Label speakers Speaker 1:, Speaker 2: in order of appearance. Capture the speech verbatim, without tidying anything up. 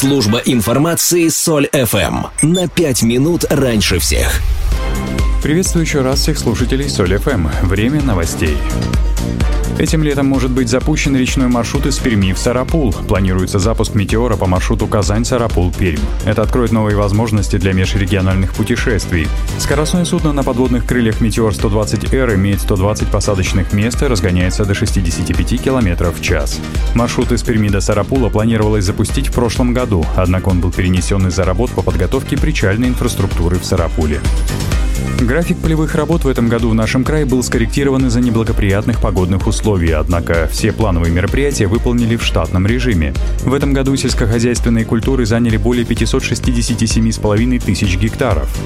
Speaker 1: Служба информации Соль эф эм. На пять минут раньше всех.
Speaker 2: Приветствую еще раз всех слушателей Соль эф эм. Время новостей. Этим летом может быть запущен речной маршрут из Перми в Сарапул. Планируется запуск «Метеора» по маршруту Казань-Сарапул-Пермь. Это откроет новые возможности для межрегиональных путешествий. Скоростное судно на подводных крыльях «Метеор сто двадцать эр» имеет сто двадцать посадочных мест и разгоняется до шестьдесят пять километров в час. Маршрут из Перми до Сарапула планировалось запустить в прошлом году, однако он был перенесен из-за работ по подготовке причальной инфраструктуры в Сарапуле. График полевых работ в этом году в нашем крае был скорректирован из-за неблагоприятных погодных условий, однако все плановые мероприятия выполнили в штатном режиме. В этом году сельскохозяйственные культуры заняли более пятьсот шестьдесят семь с половиной тысяч гектаров.